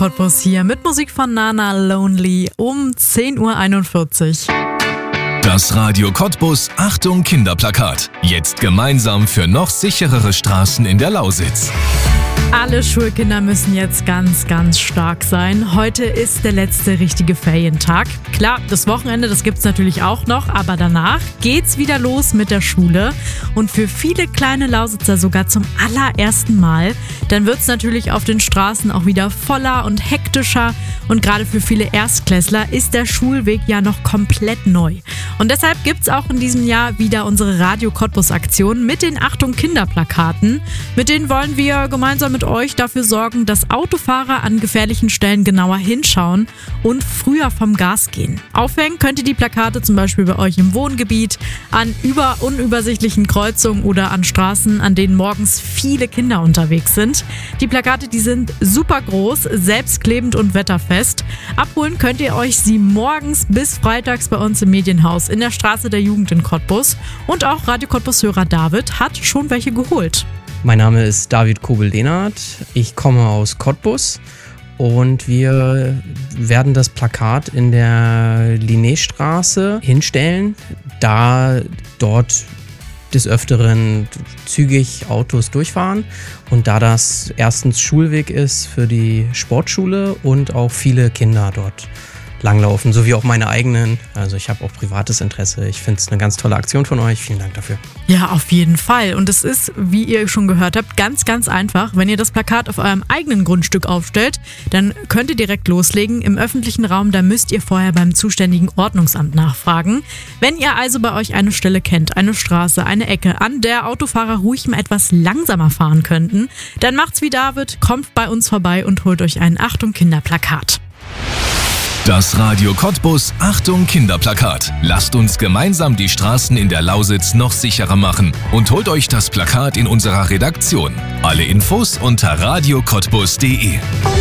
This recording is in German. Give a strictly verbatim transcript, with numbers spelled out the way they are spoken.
Cottbus hier mit Musik von Nana Lonely um zehn Uhr einundvierzig. Das Radio Cottbus Achtung Kinderplakat. Jetzt gemeinsam für noch sicherere Straßen in der Lausitz. Alle Schulkinder müssen jetzt ganz, ganz stark sein. Heute ist der letzte richtige Ferientag. Klar, das Wochenende, das gibt's natürlich auch noch, aber danach geht's wieder los mit der Schule. Und für viele kleine Lausitzer sogar zum allerersten Mal. Dann wird's natürlich auf den Straßen auch wieder voller und hektischer. Und gerade für viele Erstklässler ist der Schulweg ja noch komplett neu. Und deshalb gibt's auch in diesem Jahr wieder unsere Radio Cottbus Aktion mit den Achtung Kinderplakaten. Mit denen wollen wir gemeinsam mit euch dafür sorgen, dass Autofahrer an gefährlichen Stellen genauer hinschauen und früher vom Gas gehen. Aufhängen könnt ihr die Plakate zum Beispiel bei euch im Wohngebiet, an über unübersichtlichen Kreuzungen oder an Straßen, an denen morgens viele Kinder unterwegs sind. Die Plakate, die sind super groß, selbstklebend und wetterfest. Abholen könnt ihr euch sie morgens bis freitags bei uns im Medienhaus in der Straße der Jugend in Cottbus. Und auch Radio Cottbus-Hörer David hat schon welche geholt. Mein Name ist David Kobel-Dehnert, ich komme aus Cottbus und wir werden das Plakat in der Linnéstraße hinstellen, da dort des Öfteren zügig Autos durchfahren und da das erstens Schulweg ist für die Sportschule und auch viele Kinder dort langlaufen, sowie auch meine eigenen. Also ich habe auch privates Interesse. Ich finde es eine ganz tolle Aktion von euch. Vielen Dank dafür. Ja, auf jeden Fall. Und es ist, wie ihr schon gehört habt, ganz, ganz einfach. Wenn ihr das Plakat auf eurem eigenen Grundstück aufstellt, dann könnt ihr direkt loslegen. Im öffentlichen Raum, da müsst ihr vorher beim zuständigen Ordnungsamt nachfragen. Wenn ihr also bei euch eine Stelle kennt, eine Straße, eine Ecke, an der Autofahrer ruhig mal etwas langsamer fahren könnten, dann macht's wie David, kommt bei uns vorbei und holt euch ein Achtung Kinderplakat. Das Radio Cottbus Achtung Kinderplakat. Lasst uns gemeinsam die Straßen in der Lausitz noch sicherer machen und holt euch das Plakat in unserer Redaktion. Alle Infos unter radio cottbus punkt de.